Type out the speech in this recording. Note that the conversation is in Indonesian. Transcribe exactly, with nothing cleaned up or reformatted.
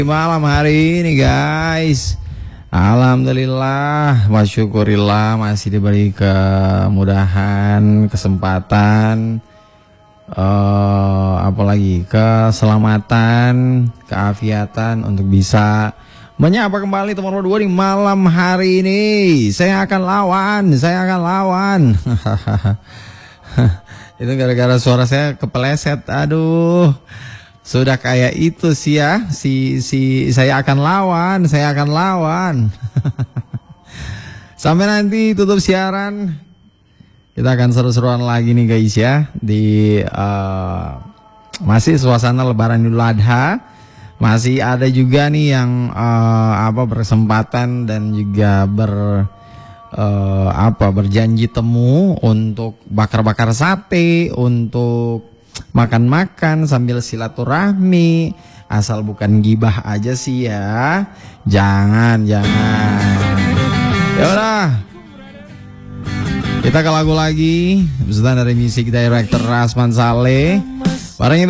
Malam hari ini guys, alhamdulillah, wa syukurillah masih diberi kemudahan, kesempatan, uh, apalagi keselamatan, keafiatan untuk bisa menyapa kembali teman berdua di malam hari ini. Saya akan lawan, saya akan lawan. Itu gara-gara suara saya kepeleset, aduh. Sudah kayak itu sih ya, si si saya akan lawan, saya akan lawan. Sampai nanti tutup siaran, kita akan seru-seruan lagi nih guys ya, di uh, masih suasana Lebaran Idul Adha. Masih ada juga nih yang uh, apa berkesempatan dan juga ber uh, apa berjanji temu untuk bakar-bakar sate, untuk makan-makan sambil silaturahmi, asal bukan gibah aja sih ya. Jangan, jangan. Ya udah. Kita ke lagu lagi, besutan dari music director Rasman Saleh. Barangnya